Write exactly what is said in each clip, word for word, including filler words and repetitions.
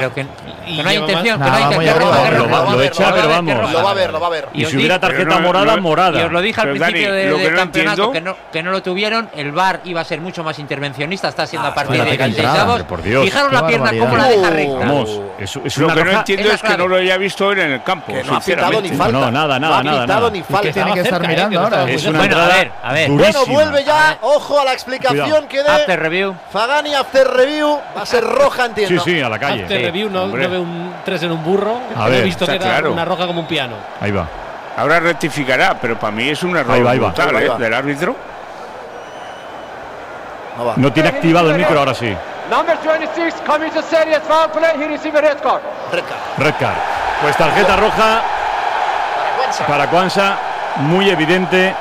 Pero que, que no hay intención, más, que no hay intención. Lo echa, pero vamos. Lo va a ver, lo va a ver. Y si hubiera tarjeta morada, morada. Y os lo dije al Pero, principio Dani, de- lo que del no campeonato, entiendo- que no, que no lo tuvieron. El V A R iba a ser mucho más intervencionista, está siendo Ah, a partir espérate, de que entrada, seisavos. por Dios. Fijaros Qué la pierna barbaridad. cómo la deja Uh, recta. Vamos, es, es Lo una que no roja. entiendo es la es que clave. no lo haya visto en el campo. Que no ha pitado ni sinceramente. falta. No, nada, No nada, ha nada, pitado nada. ni Y falta. que tiene que estar cerca, mirando eh, que no ahora. está- Es una Bueno, a entrada ver, a ver. Bueno, durísima. vuelve A ya. ver. Ojo a la explicación Cuidado. que dé After review. Fagani after review. Va a ser roja, Sí, entiendo. sí, a la calle. After Sí, review no, hombre. no veo un tres en un burro. A He ver, visto que está era claro. una roja como un piano. Ahí va. Ahora rectificará, pero para mí es un error Ahí va, ahí va. brutal, Ahí va, ahí ¿eh? va. Del árbitro. No va. No tiene activado el micro, ahora sí. Number twenty-six commits a serious foul play. He received a red card. Red card. Red card. Pues tarjeta roja para Kwanza, muy evidente.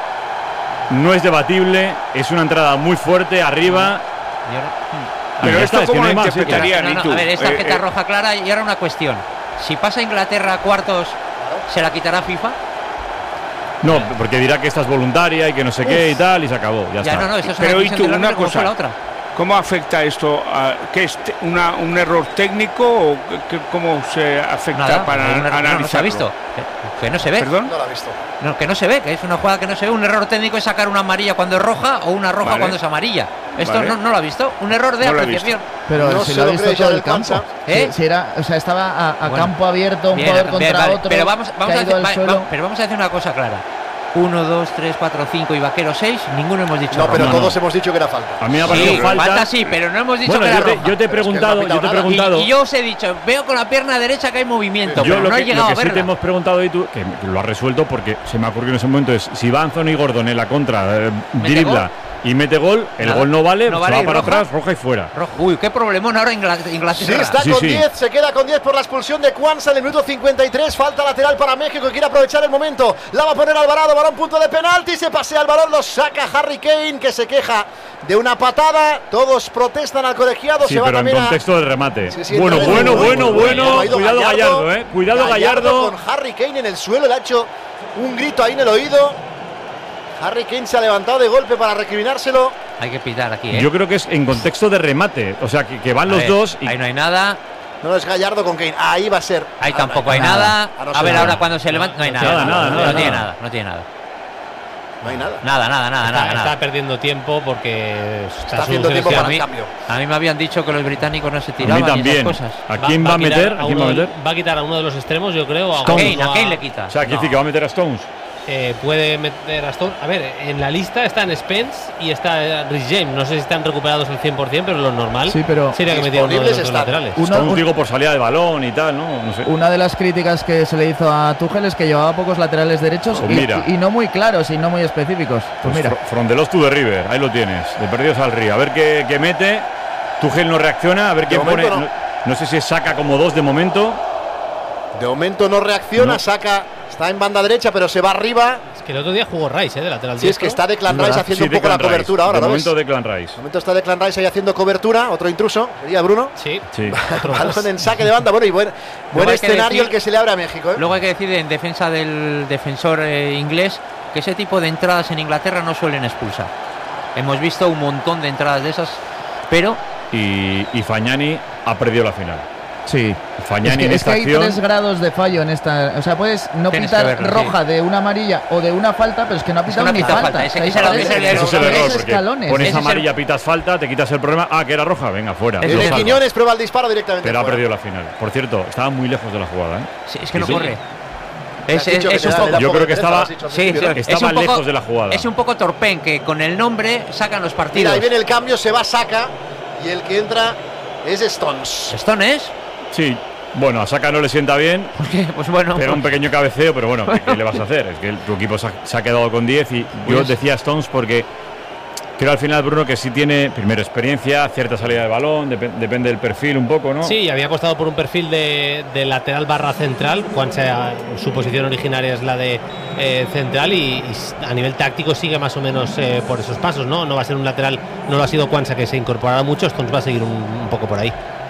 No es debatible. Es una entrada muy fuerte, arriba. Y ahora- Pero Ahí esto está, es que cómo no hay lo más, ¿eh? interpretaría, No, no, Nitu? a ver, es Eh, tarjeta eh, roja clara y ahora una cuestión. Si pasa Inglaterra a cuartos, ¿se la quitará FIFA? No, porque dirá que esta es voluntaria y que no sé qué y tal, y se acabó. Ya, Ya está. no, no, eso es Pero una y decisión tú, del una árbitro, como fue cosa. la otra. ¿Cómo afecta esto? A, ¿Qué es te- una, un error técnico o qué- cómo se afecta Nada, para un error- analizarlo? no, no se ha visto. Que, que no se ve. ¿Perdón? No lo ha visto. No, que no se ve, que es una jugada que no se ve. Un error técnico es sacar una amarilla cuando es roja o una roja Vale. cuando es amarilla. Esto Vale. no, no lo ha visto. Un error de No lo he apreciación. Pero No si se lo ha lo visto cree todo ya el el campo. Kwanza. ¿Eh? Si, si era, o sea, estaba a, a Bueno. campo abierto, un Bien, poder bien, contra vale, otro. pero vamos, vamos, a caído decir, al va- suelo. va- pero vamos a decir una cosa clara. Uno, dos, tres, cuatro, cinco y Vaquero seis. Ninguno hemos dicho No, pero roja. todos hemos dicho que era falta. A mí me ha Sí, parecido falta. falta sí, pero no hemos dicho Bueno, que yo era te, roja. yo te he Pero es que no preguntado, ha pitado yo te he nada. preguntado. Y, y yo os he dicho, veo con la pierna derecha que hay movimiento, Yo pero lo no que, he llegado lo a que sí te verla. hemos preguntado y tú, que lo has resuelto porque se me ocurrió en ese momento, es si va Anthony Gordon en la contra, eh, Mete dribla gol. y mete gol, el Nada. gol no vale, No se vale, va y para roja. atrás, roja y fuera. Rojo. Uy, qué problemón ahora Ingla- Inglaterra. Sí, está Sí, con sí. diez, se queda con diez por la expulsión de Kwanza en el minuto cincuenta y tres. Falta lateral para México que quiere aprovechar el momento. La va a poner Alvarado, balón punto de penalti. Se pasea el balón, lo saca Harry Kane que se queja de una patada. Todos protestan al colegiado. Sí, se va pero en también a- contexto del remate. Sí, sí, bueno, entonces, bueno, uy, bueno, uy, uy, bueno. ha ido Cuidado Gallardo, eh. Cuidado Gallardo. Con Harry Kane en el suelo, le ha hecho un grito ahí en el oído. Harry Kane se ha levantado de golpe para recriminárselo. Hay que pitar aquí, ¿eh? Yo creo que es en contexto de remate. O sea, que, que van A los ver, dos y ahí no hay nada. No es Gallardo con Kane. Ahí va a ser. Ahí Ah, tampoco no hay nada. Ah, no A sé ver, nada. ahora cuando se levanta. No hay nada. Nada, nada, no, nada, tiene nada. nada. No tiene nada. No hay nada. Nada, nada, nada, Está, nada. está nada. perdiendo tiempo porque está, Está haciendo su tiempo selección. para a, el mí, cambio. a mí me habían dicho que los británicos no se a tiraban mí y también. esas cosas. ¿A quién va a quitar meter? ¿A quién va a uno del- meter? va a quitar a uno de los extremos, yo creo. A o Kane, uno a Kane le quita. O sea, quiere No. decir que va a meter a Stones. Eh, puede meter a Stone. A ver, en la lista están Spence y está Rhys James. No sé si están recuperados al cien por cien, pero lo normal Sí, pero sería que metieran uno de los disponibles dos están. laterales. Uno- Stones un- digo por salida de balón y tal, ¿no? No sé. Una de las críticas que se le hizo a Tuchel es que llevaba pocos laterales derechos Pues y, mira. y no muy claros y no muy específicos. Pues Pues mira, fr- From the lost to the river, ahí lo tienes, de perdidos al río. A ver qué, qué mete. Tuchel no reacciona, a ver De quién pone. momento No. no sé si saca como dos de momento. De momento no reacciona, No. saca. Está en banda derecha, pero se va arriba. Es que el otro día jugó Rice, ¿eh? De lateral Sí, es que diestro. está Declan Es Rice verdad. haciendo Sí, un poco la Declan Rice. cobertura ahora, De ¿no momento ves? Declan Rice. De momento está Declan Rice ahí haciendo cobertura. Otro intruso, sería Bruno. Sí. Sí. Otro más. Balón en saque de banda. Bueno, y buen, buen hay que escenario decir- el que se le abre a México. ¿eh? Luego hay que decir en defensa del defensor eh, inglés que ese tipo de entradas en Inglaterra no suelen expulsar. Hemos visto un montón de entradas de esas, pero Y, y Fagnani ha perdido la final. sí. Fagnani Es que, en es esta que hay acción. tres grados de fallo en esta. O sea, puedes no Tienes que pitar verlo, roja de una amarilla o de una falta, pero es que no ha Es que pitado no ha ni pitado falta. falta. Ese- O sea, ese hay era- tres- ese era el Ese es el tres error, porque escalones. pones Ese es el- amarilla, pitas falta, te quitas el problema. Ah, que era roja, venga, fuera. Ese Lo es El el- salva. Quiñones prueba el disparo directamente. Pero ha fuera. perdido la final. Por cierto, estaba muy lejos de la jugada, ¿eh? sí, es que no Sí, sí. corre. Le has Es, es- dicho que es te un da- poco. le da Yo poco creo que de pereza, estaba- lo has dicho al Sí, principio, sí, ¿no? Estaba es un poco- lejos de la jugada. Es un poco torpén que con el nombre sacan los Mira, partidos. ahí viene el cambio, se va, saca. Y el que entra es Stones. ¿Stone es? Sí, bueno, a Saka no le sienta bien. ¿Por qué? Pues bueno. Pega un pequeño cabeceo, pero bueno, ¿qué, qué le vas a hacer? Es que el- tu equipo se ha, se ha quedado con diez y yo Pues- decía Stones porque creo al final, Bruno, que sí tiene, primero, experiencia, cierta salida de balón, depe- depende del perfil un poco, ¿no? Sí, había apostado por un perfil de, de lateral barra central, cuando sea, su posición originaria es la de eh, central y, y a nivel táctico sigue más o menos eh, por esos pasos, ¿no? No va a ser un lateral, no lo ha sido Kwanza que se incorporará mucho, Stones va a seguir un, un poco por ahí.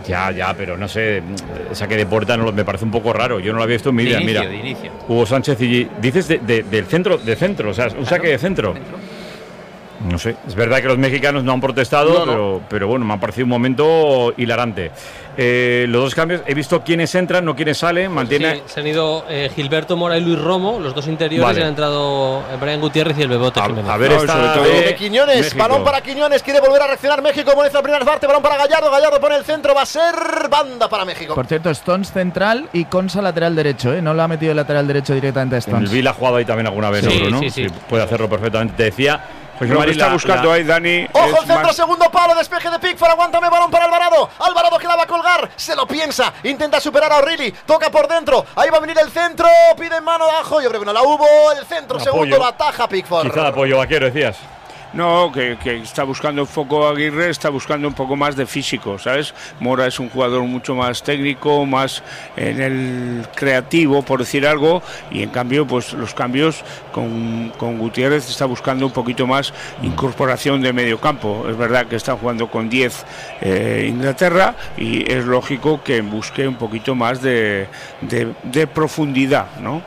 Ya, ya, pero no sé, saque de puerta no, me parece un poco raro. Yo no lo había visto en mi vida. De inicio, Mira, de inicio. Hugo Sánchez y dices de, de, del centro, de centro, o sea, un saque de centro. No sé, es verdad que los mexicanos no han protestado, No, no. Pero, pero bueno, me ha parecido un momento hilarante. Eh, los dos cambios, he visto quiénes entran, no quiénes salen, mantiene... Sí, se han ido eh, Gilberto Mora y Luis Romo, los dos interiores, Vale. y han entrado eh, Brian Gutiérrez y el Bebote A, Jiménez. a ver, No, esta sobre todo de de Quiñones, México. balón para Quiñones, quiere volver a reaccionar México, como dice la primera parte, balón para Gallardo, Gallardo pone el centro, va a ser banda para México. Por cierto, Stones central y Consa lateral derecho, ¿eh? No lo ha metido el lateral derecho directamente a En el Stones. Vila ha jugado ahí también alguna vez, Sí, seguro, ¿no? sí, sí. Puede hacerlo perfectamente. Te decía, José Lo que Mari, está la- buscando la- ahí Dani Ojo es el centro, más- segundo palo, despeje de Pickford, aguántame, balón para Alvarado. Alvarado que la va a colgar, se lo piensa, intenta superar a O'Reilly, toca por dentro, ahí va a venir el centro, pide mano de ajo, yo creo que no la hubo, el centro, Un segundo, apoyo. lo ataja Pickford. Quizá de apoyo vaquero, decías. No, que, que está buscando un poco Aguirre, está buscando un poco más de físico, ¿sabes? Mora es un jugador mucho más técnico, más en el creativo, por decir algo, y en cambio, pues los cambios con, con Gutiérrez está buscando un poquito más incorporación de medio campo. Es verdad que está jugando con diez eh, Inglaterra y es lógico que busque un poquito más de, de, de profundidad, ¿no?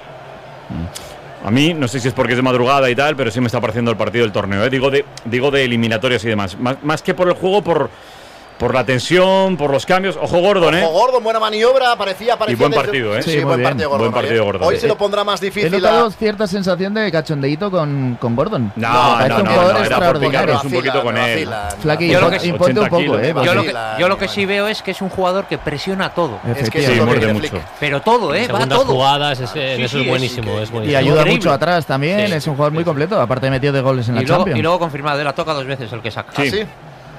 A mí, no sé si es porque es de madrugada y tal, pero sí me está pareciendo el partido del torneo, ¿eh? Digo de, digo de eliminatorias y demás. Más, más que por el juego, por, por la tensión, por los cambios. Ojo Gordon, ¿eh? Ojo Gordon, buena maniobra, parecía, parecía Y buen desde- partido, ¿eh? Sí, Sí, muy buen bien. partido Gordon. Buen partido hoy, ¿eh? Gordon. Hoy se lo pondrá más He difícil notado a... cierta sensación de cachondeíto con, con Gordon. No, Me no, parece no, un no, jugador no, era por extraordinario. picarnos un poquito con él. Flaqui, Yo lo impo- que- imponte un ochenta poco, kilos, ¿eh? ¿no? Yo lo, que, Vacila, yo lo que Iván. sí veo es que es un jugador que presiona todo. Es que Efectivamente. eso es Sí, lo que muerde quiere mucho. Flick. Pero todo, ¿eh? Va Segundas todo. jugadas, es- en Sí, eso sí, es buenísimo, que- es Y buenísimo. ayuda Increíble. mucho atrás también, Sí, es un jugador muy completo, aparte de metido de goles en la Y luego, Champions. y luego confirmado, él la toca dos veces el que saca. Sí. ¿Ah, sí?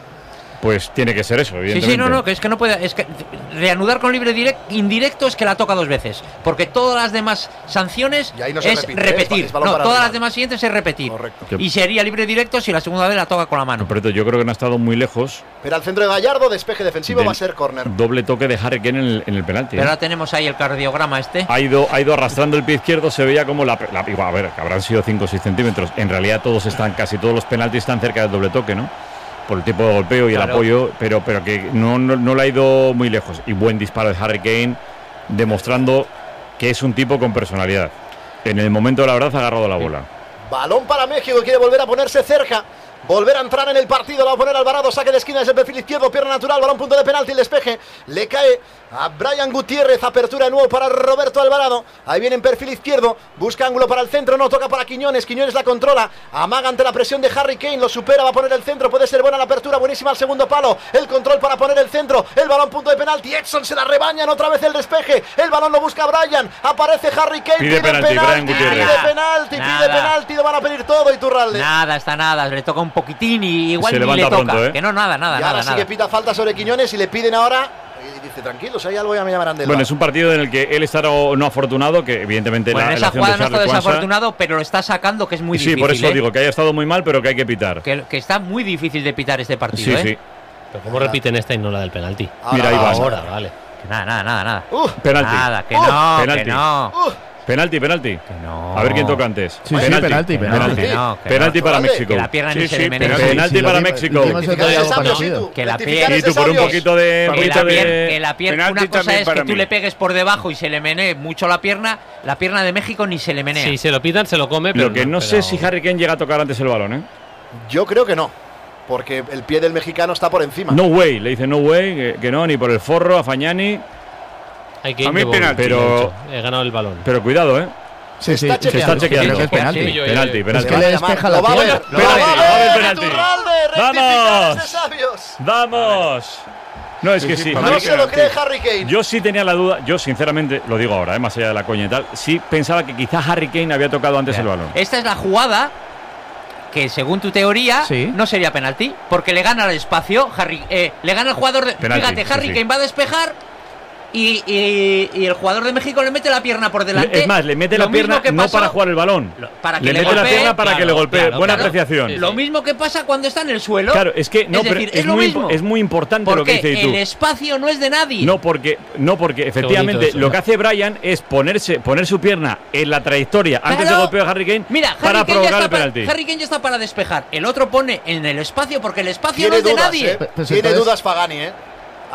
Pues tiene que ser eso, Sí, evidentemente. sí, no, no, que es que no puede. Es que reanudar con libre direct, indirecto es que la toca dos veces. Porque todas las demás sanciones Y ahí no se es repite, ¿eh? repetir. Es balón No, para todas arriba. las demás siguientes es repetir. Correcto. Y sería libre directo si la segunda vez la toca con la mano. Pero yo creo que no ha estado muy lejos. Pero al centro de Gallardo, despeje defensivo, del va a ser córner. Doble toque de Harry Kane en el, en el penalti. Pero ¿eh? ahora tenemos ahí el cardiograma este. Ha ido, ha ido arrastrando el pie izquierdo, se veía como la, la igual, a ver, que habrán sido cinco o seis centímetros. En realidad todos están, casi todos los penaltis están cerca del doble toque, ¿no? Por el tipo de golpeo y Claro. el apoyo, pero, pero que no, no, no le ha ido muy lejos. Y buen disparo de Harry Kane, demostrando que es un tipo con personalidad. En el momento de la verdad ha agarrado la bola. Balón para México, quiere volver a ponerse cerca. Volver a entrar en el partido, lo va a poner Alvarado, saque de esquina desde el perfil izquierdo, pierna natural, balón punto de penalti, el despeje, le cae a Brian Gutiérrez, apertura de nuevo para Roberto Alvarado, ahí viene en perfil izquierdo, busca ángulo para el centro, no toca para Quiñones, Quiñones la controla, amaga ante la presión de Harry Kane, lo supera, va a poner el centro, puede ser buena la apertura, buenísima al segundo palo, el control para poner el centro, el balón punto de penalti, Edson se la rebañan, otra vez el despeje, el balón lo busca Brian, aparece Harry Kane, Pide penalti, Brian Gutiérrez. pide penalti, pide Nada. penalti, lo van a pedir todo Iturralde. Nada, está nada. Le toca un poquitín y igual Se ni le levanta toca. pronto, ¿eh? Que no, nada, nada, Y ahora nada. sí nada. que pita falta sobre Quiñones y le piden ahora. Y dice, tranquilos, hay algo, ya me llamarán del Bueno, bar. es un partido en el que él está no, no afortunado, que evidentemente Bueno, la, en la esa acción de jugada no está Charles Kwanza- desafortunado, pero lo está sacando, que es muy Sí, difícil. por eso ¿eh? digo que haya estado muy mal, pero que hay que pitar. Que, que está muy difícil de pitar este partido. Sí, ¿eh? sí. Pero ¿cómo repiten esta y no la del penalti? Ahora, Mira, ahí va. Ahora, vale. Que nada, nada, nada, nada. Uh, Penalti. Nada, que Uh, no, penalti. que no. uh, Penalti, penalti. Que no. A ver quién toca antes. Sí, sí, penalti, penalti. Que no, que Penalti no. para Vale. México. Que la pierna Sí, ni se sí, le menea. penalti. Penalti Sí, lo para vi- México. lo vimos el otro día, Identificar algo ese sabio, parecido. tú. Que la Identificar pier- Y ese tú por un sabio. poquito de. Que un la, poquito pier- de- que la pierna, Penalti una cosa también es para que tú mí. le pegues por debajo y se le menee mucho la pierna, la pierna de México ni se le menea. Si se lo pitan, se lo come, pero Lo que no pero- sé si Harry Kane llega a tocar antes el balón, ¿eh? Yo creo que no. Porque el pie del mexicano está por encima. No way, le dice no way, que, que no, ni por el forro, a Fagnani. Hay que A mí ir de penalti. Bobby, Pero- de hecho. He ganado el balón. Pero cuidado, ¿eh? Sí, sí, está se chequeando. está chequeando, Sí, que es sí, penalti. sí, sí. Penalti, Es penalti. que le despeja la Lo va a ver, pierna. lo Penalti, va a va a haber ver, penalti. Iturralde, ¡Vamos! rectificados de sabios. ¡Vamos! No, es que sí, sí. para No mí se lo cree penalti. Harry Kane. Yo sí tenía la duda, yo sinceramente, lo digo ahora, ¿eh? Más allá de la coña y tal, sí pensaba que quizá Harry Kane había tocado antes el balón. Esta es la jugada que, según tu teoría, Sí. no sería penalti, porque le gana el espacio, Harry, eh, le gana el jugador de. Penalti, fíjate, sí, Harry sí. Kane va a despejar y, y- y el jugador de México le mete la pierna por delante. Es más, le mete Lo la pierna mismo que no pasó- para jugar el balón. Lo- para que le le mete la golpee, pierna para que claro, le golpee. claro, Buena Claro, apreciación. Lo mismo que pasa cuando está en el suelo. Claro, es que no, es pero decir, es, es lo muy, mismo. impo- es muy importante lo que Porque dices tú. el espacio no es de nadie. No porque, no porque efectivamente bonito eso, lo ¿eh? que hace Brian es ponerse, poner su pierna en la trayectoria antes de Claro. golpear a Harry Kane Mira, Harry para Kane ya provocar está el para- penalti. Harry Kane ya está para despejar. El otro pone en el espacio porque el espacio Tiene no es de dudas, nadie. ¿eh? Pues Tiene entonces- dudas Pagani, ¿eh?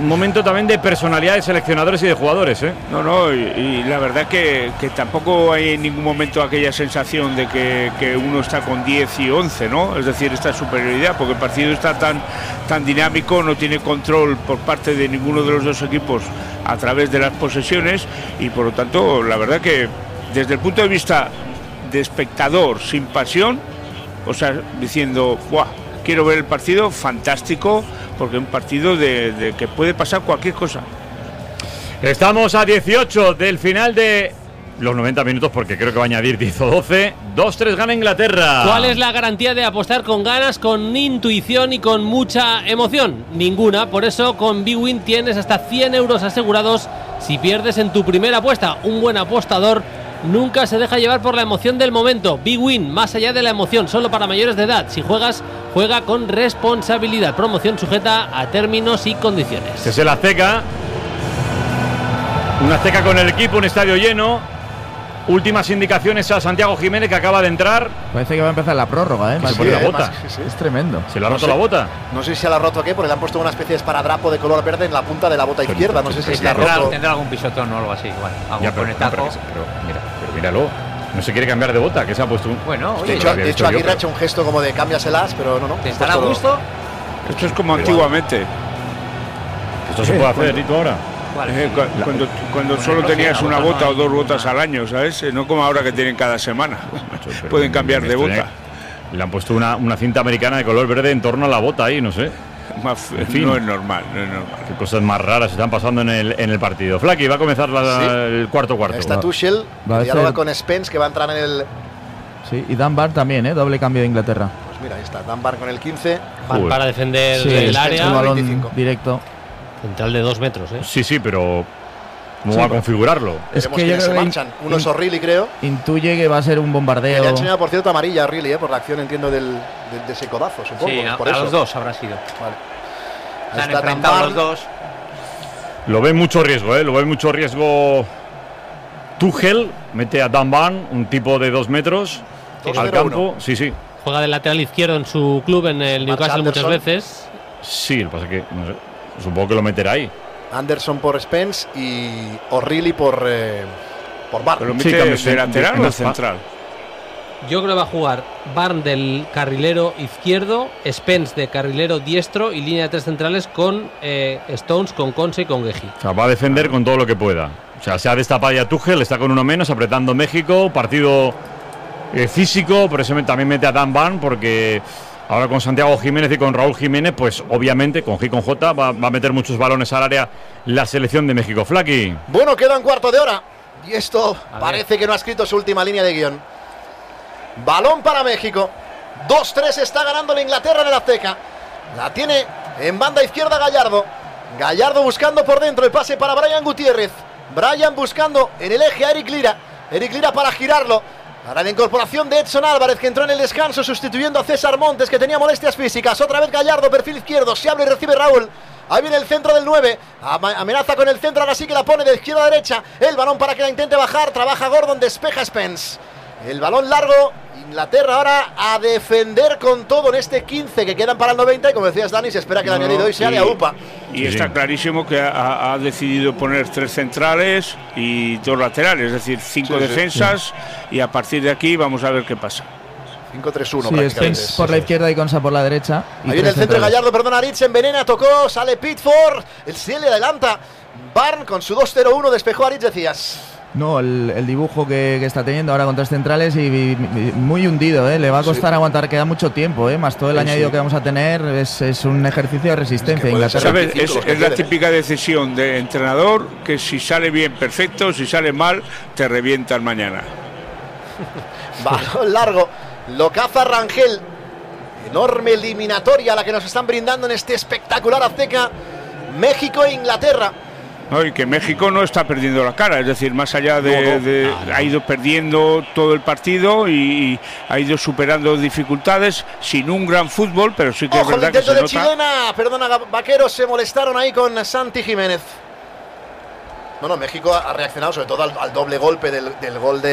un momento también de personalidad de seleccionadores y de jugadores, ¿eh? No, no, y, y la verdad que, que tampoco hay en ningún momento aquella sensación de que, que uno está con diez y once, ¿no? Es decir, esta superioridad, porque el partido está tan, tan dinámico, no tiene control por parte de ninguno de los dos equipos a través de las posesiones, y por lo tanto, la verdad que desde el punto de vista de espectador sin pasión, o sea, diciendo, ¡buah! Quiero ver el partido, fantástico, porque es un partido de, de que puede pasar cualquier cosa. Estamos a dieciocho del final de los noventa minutos, porque creo que va a añadir diez o doce. dos tres gana Inglaterra. ¿Cuál es la garantía de apostar con ganas, con intuición y con mucha emoción? Ninguna. Por eso con Big Win tienes hasta cien euros asegurados si pierdes en tu primera apuesta. Un buen apostador nunca se deja llevar por la emoción del momento. Big Win, más allá de la emoción, solo para mayores de edad. Si juegas, juega con responsabilidad. Promoción sujeta a términos y condiciones. Este es el Azteca. Un Azteca con el equipo, un estadio lleno. Últimas indicaciones a Santiago Jiménez, que acaba de entrar. Parece que va a empezar la prórroga, ¿eh? Se Más pone que- la bota. más que- sí, es tremendo. Se le ha No roto sé. la bota. No sé si se la ha roto o qué, porque le han puesto una especie de esparadrapo de color verde en la punta de la bota izquierda. No sé si se la ha Tendrá, roto. tendrá algún pisotón o algo así, igual. Algún Ya, pero, no, conectazo. pero, que se- pero mira, pero míralo. No se quiere cambiar de bota, que se ha puesto un. Bueno, De oye, hecho, lo había de visto hecho yo, Aguirre ha pero- hecho un gesto como de cámbiaselas, pero no, no. ¿te ha estará a puesto- gusto? Esto es como antiguamente. Esto se puede hacer, ¿y tú ahora? Eh, cu- cuando cuando Con solo el roce, tenías la una bota bota no o dos hay botas ninguna. al año, ¿sabes? Eh, No como ahora que tienen cada semana. Pero Pueden cambiar de me bota. extraña. Le han puesto una, una cinta americana de color verde en torno a la bota ahí, no sé. Más- En fin. No es normal, no es normal. Qué cosas más raras están pasando en el, en el partido. Flaky, va a comenzar la- Sí. el cuarto cuarto. Está Va. Tuchel, Va a que dialoga ser- con Spence, que va a entrar en el. Sí, y Dunbar también, ¿eh? Doble cambio de Inglaterra. Pues mira, ahí está, Dunbar con el quince. Van Joder. para defender Sí, el es área. el balón veinticinco. directo. Central de dos metros, ¿eh? Sí, sí, pero ¿cómo Sí, va a pero- configurarlo? Es Veremos que yo quiénes se creo que marchan. in- Uno es in- O'Reilly, creo. Intuye que va a ser un Que bombardeo. le ha enseñado, por cierto, amarilla a O'Reilly, ¿eh? Por la acción, entiendo, del, del- de ese codazo, supongo. Sí, a, por a eso. los dos habrá sido. Vale. Se Ahí han está enfrentado Dunbar. los dos. Lo ve mucho riesgo, ¿eh? Lo ve mucho riesgo. Tuchel mete a Dunbar, un tipo de dos metros, Dos al cero campo. uno. Sí, sí. Juega de lateral izquierdo en su club en el Mark Newcastle muchas Anderson. veces. Sí, lo que pasa es que no sé, supongo que lo meterá ahí. Anderson por Spence y O'Reilly por, eh, por Barr. Pero Sí, mete cambios de en- lateral en o las- central. Yo creo que va a jugar Barn del carrilero izquierdo, Spence de carrilero diestro y línea de tres centrales con eh, Stones, con Conse y con Geji. O sea, va a defender con todo lo que pueda. O sea, se ha destapado ya Tuchel, está con uno menos, apretando México, partido eh, físico, por eso me- también mete a Dan Barn, porque ahora con Santiago Jiménez y con Raúl Jiménez, pues obviamente con G y con J va, va a meter muchos balones al área la selección de México. Flaky. Bueno, queda un cuarto de hora. Y esto A parece que no ha escrito su última línea de guión. Balón para México. dos tres está ganando la Inglaterra en el Azteca. La tiene en banda izquierda Gallardo. Gallardo buscando por dentro el pase para Brian Gutiérrez. Brian buscando en el eje a Eric Lira. Eric Lira para girarlo. Para la incorporación de Edson Álvarez, que entró en el descanso sustituyendo a César Montes, que tenía molestias físicas. Otra vez Gallardo, perfil izquierdo. Se abre y recibe Raúl. Ahí viene el centro del nueve. Ama- Amenaza con el centro, ahora sí que la pone de izquierda a derecha. El balón para que la intente bajar. Trabaja Gordon, despeja Spence. El balón largo. Inglaterra ahora a defender con todo en este quince que quedan para el noventa. Y como decías, Dani, se espera que el No, añadido hoy sea y- de AUPA. Y Sí, está sí. clarísimo que ha, ha decidido poner tres centrales y dos laterales, es decir, cinco Sí, sí, defensas. Y a partir de aquí vamos a ver qué pasa. cinco tres uno Sí, prácticamente. Spence por la izquierda y Consa por la derecha. y Ahí viene el tres centro de centrales. Gallardo, perdona, Aritz envenena, tocó, sale Pitford. El se le adelanta. Barn con su dos cero uno despejó a Aritz, decías. No, el, el dibujo que, que está teniendo ahora con tres centrales y, y- y muy hundido, ¿eh? Le va a costar aguantar, queda mucho tiempo, ¿eh? Más todo el Sí, añadido sí. que vamos a tener, es, es un ejercicio de resistencia. puede ser Inglaterra. ¿Sabes? veinticinco Es, los que es la queden, ¿eh? típica decisión de entrenador que si sale bien, perfecto, si sale mal, te revientan mañana. Balón largo. Lo caza Rangel. Enorme eliminatoria la que nos están brindando en este espectacular Azteca. México e Inglaterra. ¿No? Y que México no está perdiendo la cara, es decir, más allá de, No, no. de- ha ido perdiendo todo el partido y, y ha ido superando dificultades sin un gran fútbol, pero sí que Ojo es el verdad que intento se de nota. chilena. Perdona, Vaqueros, se molestaron ahí con Santi Jiménez. No, no, México ha reaccionado sobre todo al, al doble golpe del, del gol de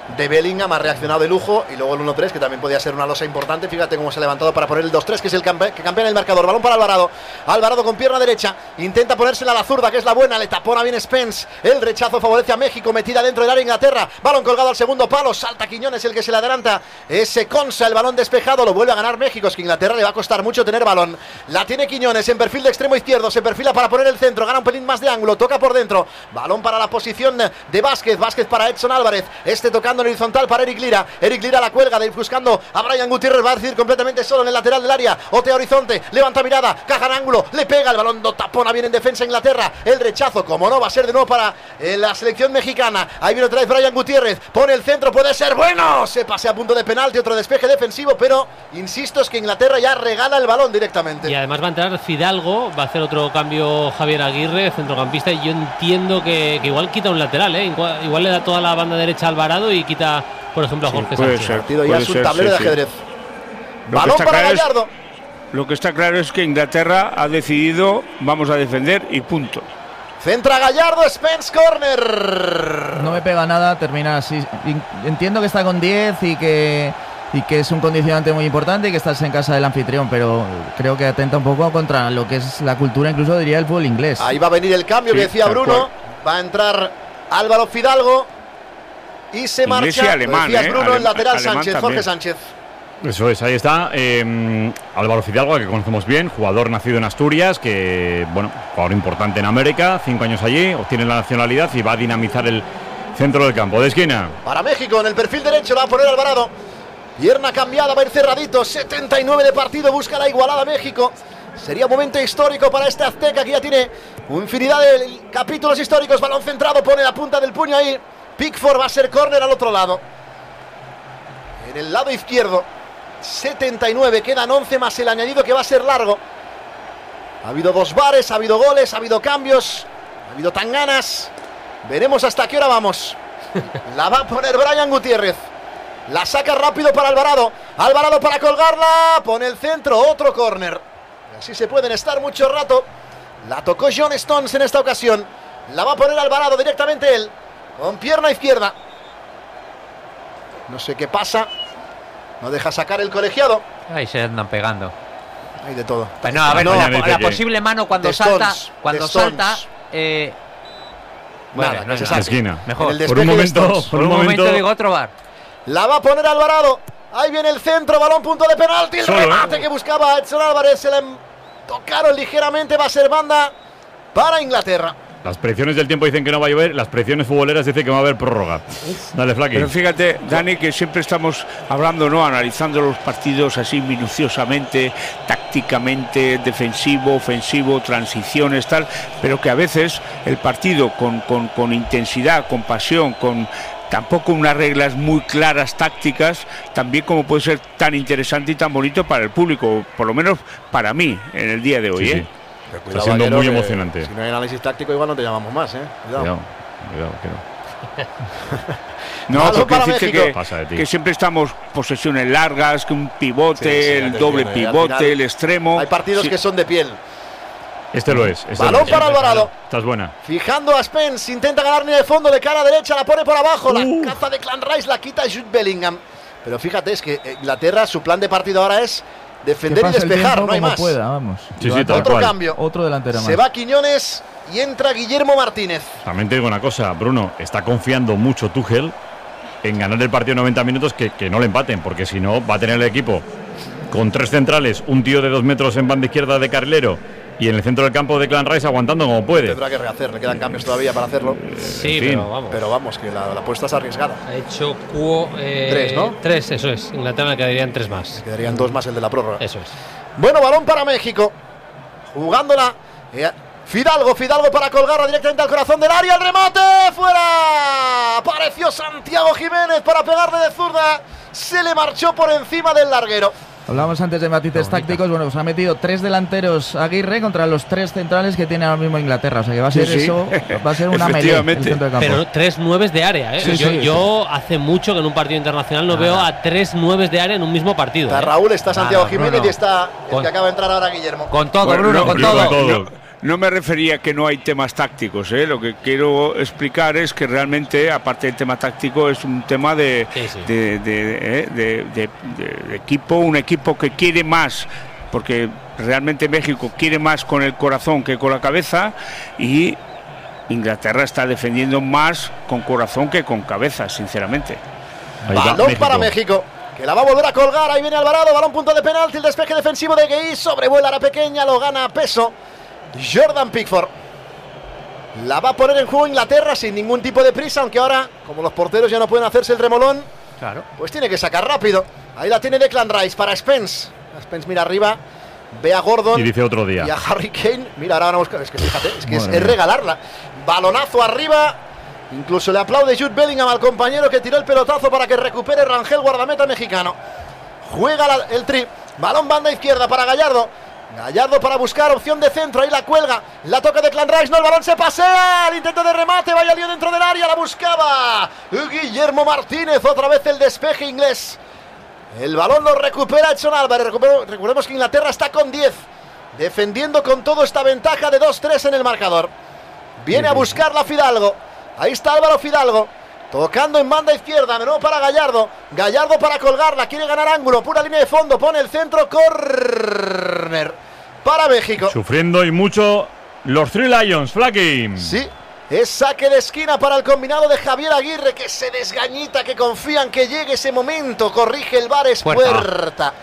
de Bellingham, ha reaccionado de lujo, y luego el uno tres, que también podía ser una losa importante. Fíjate cómo se ha levantado para poner el dos tres, que es el campe que campea en el marcador. Balón para Alvarado, Alvarado con pierna derecha, intenta ponérsela a la zurda, que es la buena, le tapona bien Spence, el rechazo favorece a México, metida dentro del área Inglaterra, balón colgado al segundo palo, salta Quiñones, el que se le adelanta, ese Consa, el balón despejado, lo vuelve a ganar México. Es que Inglaterra le va a costar mucho tener balón, la tiene Quiñones en perfil de extremo izquierdo, se perfila para poner el centro, gana un pelín más de ángulo, toca por dentro, balón para la posición de Vázquez, Vázquez para Edson Álvarez, este tocando en horizontal para Eric Lira, Eric Lira la cuelga, de ir buscando a Brian Gutiérrez, va a decir completamente solo en el lateral del área, otea horizonte, levanta mirada, caja en ángulo, le pega el balón, no tapona bien en defensa Inglaterra, el rechazo, como no, va a ser de nuevo para eh, la selección mexicana. Ahí viene otra vez Brian Gutiérrez, pone el centro, puede ser bueno, se pase a punto de penalti, otro despeje defensivo, pero insisto, es que Inglaterra ya regala el balón directamente. Y además va a entrar Fidalgo, va a hacer otro cambio Javier Aguirre, centrocampista, y yo entiendo que, que igual quita un lateral, ¿eh? igual, igual le da toda la banda derecha a Alvarado y quita, por ejemplo, a Jorge sí, puede Sánchez. Ser, partido puede ya es un ser, tablero sí, de ajedrez. Lo balón para Gallardo. Es, lo que está claro es que Inglaterra ha decidido, vamos a defender y punto. Centra Gallardo, Spence, corner. No me pega nada, termina así. Entiendo que está con diez y que, y que es un condicionante muy importante y que estás en casa del anfitrión, pero creo que atenta un poco contra lo que es la cultura, incluso diría el fútbol inglés. Ahí va a venir el cambio, sí, que decía Bruno. Cual. Va a entrar Álvaro Fidalgo y se Inglés marcha. Y alemán, decías, eh, Bruno, alem el lateral alemán Sánchez, también. Jorge Sánchez. Eso es, ahí está. Eh, Álvaro Fidalgo, que conocemos bien, jugador nacido en Asturias, que, bueno, jugador importante en América, cinco años allí, obtiene la nacionalidad y va a dinamizar el centro del campo. De esquina. Para México, en el perfil derecho, la va a poner Alvarado. Pierna cambiada, va a ir cerradito. setenta y nueve de partido, busca la igualada México. Sería un momento histórico para este azteca, que ya tiene infinidad de capítulos históricos. Balón centrado, pone la punta del puño ahí. Pickford, va a ser córner al otro lado. En el lado izquierdo. setenta y nueve, quedan once más el añadido, que va a ser largo. Ha habido dos bares, ha habido goles, ha habido cambios, ha habido tanganas. Veremos hasta qué hora vamos. La va a poner Brian Gutiérrez. La saca rápido para Alvarado. Alvarado para colgarla. Pone el centro, otro córner. Así se pueden estar mucho rato. La tocó John Stones en esta ocasión. La va a poner Alvarado directamente él, con pierna izquierda. No sé qué pasa. No deja sacar el colegiado. Ahí se andan pegando. Hay de todo. Pues no, a ver, no, la, dice la que- posible mano cuando de salta, Stones, cuando de Stones. salta, eh, bueno, Nada, no que se es La nada. esquina. Mejor. En el Por un despeje de momento, Stones. por Por un un momento momento digo otro bar. La va a poner Alvarado. Ahí viene el centro, balón, punto de penalti. El Solo, remate ¿eh? que buscaba Edson Álvarez. Se le tocaron ligeramente. Va a ser banda para Inglaterra. las predicciones del tiempo dicen que no va a llover, las predicciones futboleras dicen que va a haber prórroga. Dale, Flaky. Pero fíjate, Dani, que siempre estamos hablando, ¿no? Analizando los partidos así minuciosamente, tácticamente, defensivo, ofensivo, transiciones, tal, pero que a veces el partido con, con, con intensidad, con pasión, con tampoco unas reglas muy claras tácticas, también como puede ser tan interesante y tan bonito para el público, por lo menos para mí, en el día de hoy, Sí, ¿eh? sí. Está siendo muy emocionante. Si no hay análisis táctico, igual no te llamamos más, ¿eh? Cuidado. Cuidado, cuidado, cuidado. No, Balón porque para decirte México. que, Pasa de ti. que siempre estamos posesiones largas, que un pivote, Sí, sí, ya el te doble entiendo, ¿eh? Al pivote, final el extremo. Hay partidos Sí. que son de piel. Este lo es. Este Balón lo es. para Alvarado. Estás buena. Fijando a Spence, intenta ganar línea de fondo de cara derecha, la pone por abajo, la Uh. caza de Clan Rice, la quita Jude Bellingham. Pero fíjate, es que Inglaterra, su plan de partido ahora es Que defender y pase el despejar, tiempo no hay como más. pueda, vamos. Sí, Yo sí, a- tal Otro cual. cambio. Otro delantero más. Se va Quiñones y entra Guillermo Martínez. También te digo una cosa, Bruno, está confiando mucho Tuchel en ganar el partido noventa minutos, que, que no le empaten, porque si no va a tener el equipo con tres centrales, un tío de dos metros en banda izquierda de carrilero y en el centro del campo de Clan Rice aguantando como puede. Tendrá que rehacer, le quedan cambios todavía para hacerlo. Sí, en fin. pero vamos. Pero vamos, que la, la apuesta es arriesgada. Ha hecho cuo, eh, Tres, ¿no? Tres, eso es. Inglaterra le quedarían tres más. Quedarían dos más el de la prórroga. Eso es. Bueno, balón para México. Jugándola. eh, Fidalgo, Fidalgo para colgarla directamente al corazón del área. ¡El remate! ¡Fuera! Apareció Santiago Jiménez para pegarle de zurda. Se le marchó por encima del larguero. Hablábamos antes de matices tácticos. Bueno, pues ha metido tres delanteros Aguirre contra los tres centrales que tiene ahora mismo Inglaterra. O sea que va a ser Sí, sí. eso, va a ser una melee en el Efectivamente. centro de campo. Pero tres nueves de área, ¿eh? Sí, yo sí, yo hace mucho que en un partido internacional no Nada. veo a tres nueves de área en un mismo partido. Está ¿eh? Raúl, está Santiago Nada, Jiménez Bruno. y está el Con- que acaba de entrar ahora Guillermo. Con todo, Bueno, Bruno, no, con no, todo. todo. no, no me refería a que no hay temas tácticos, ¿eh? Lo que quiero explicar es que realmente, aparte del tema táctico, es un tema de, Sí, sí. de, de, eh, de- de- de- de equipo, un equipo que quiere más, porque realmente México quiere más con el corazón que con la cabeza, y Inglaterra está defendiendo más con corazón que con cabeza, sinceramente. Ahí va Balón para México, que la va a volver a colgar. Ahí viene Alvarado, balón punto de penalti. El despeje defensivo de Gueye, sobrevuela la pequeña, lo gana a peso Jordan Pickford. La va a poner en juego Inglaterra sin ningún tipo de prisa, aunque ahora, como los porteros ya no pueden hacerse el remolón, Claro. pues tiene que sacar rápido. Ahí la tiene Declan Rice para Spence. Spence mira arriba, ve a Gordon Y dice otro día. y a Harry Kane. Mira, ahora van a buscar. Es que fíjate, es que es, Madre es mía. regalarla. Balonazo arriba. Incluso le aplaude Jude Bellingham al compañero que tiró el pelotazo para que recupere Rangel, guardameta mexicano. Juega la- el tri. Balón banda izquierda para Gallardo. Gallardo para buscar opción de centro. Ahí la cuelga. La toca de Declan Rice. No, el balón se pasea. El intento de remate. Vaya lío dentro del área. La buscaba Guillermo Martínez. Otra vez el despeje inglés. El balón lo recupera Edson Álvarez. Recupero- Recordemos que Inglaterra está con diez. Defendiendo con todo esta ventaja de dos tres en el marcador. Viene a buscarla Fidalgo. Ahí está Álvaro Fidalgo. Tocando en banda izquierda. De nuevo para Gallardo. Gallardo para colgarla. Quiere ganar ángulo. Pura línea de fondo. Pone el centro. Corner para México. Sufriendo y mucho los Three Lions, Flaky. Sí. Es saque de esquina para el combinado de Javier Aguirre, que se desgañita, que confían que llegue ese momento. Corrige el VAR, es Puerta. puerta.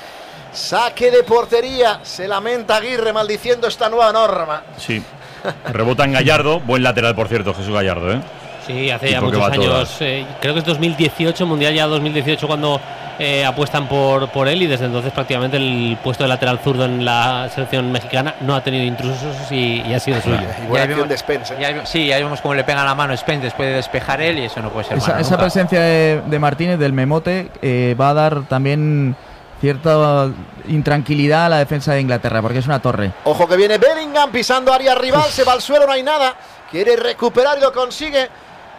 Saque de portería. Se lamenta Aguirre maldiciendo esta nueva norma. Sí. Rebota en Gallardo. Buen lateral, por cierto, Jesús Gallardo, ¿eh? Sí, hace ¿Y ya por qué muchos va años, todas? eh, creo que es dos mil dieciocho, Mundial ya dos mil dieciocho, cuando eh, apuestan por, por él, y desde entonces prácticamente el puesto de lateral zurdo en la selección mexicana no ha tenido intrusos y, y ha sido suyo. Y buena Ya acción de Spence. ¿eh? Ya vimos- sí, ya vemos cómo le pega la mano a Spence después de despejar él, y eso no puede ser Esa, malo esa nunca. presencia de, de Martínez, del memote, eh, va a dar también cierta intranquilidad a la defensa de Inglaterra, porque es una torre. Ojo que viene Bellingham pisando área rival. Se va al suelo, no hay nada. Quiere recuperar y lo consigue.